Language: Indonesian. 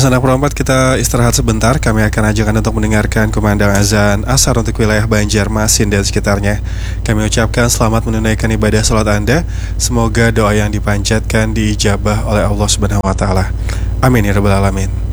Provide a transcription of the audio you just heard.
Sanak perempat, kita istirahat sebentar. Kami akan ajak Anda untuk mendengarkan kumandang azan asar untuk wilayah Banjarmasin dan sekitarnya. Kami ucapkan selamat menunaikan ibadah salat Anda. Semoga doa yang dipanjatkan diijabah oleh Allah Subhanahu wa taala. Amin ya rabbal alamin.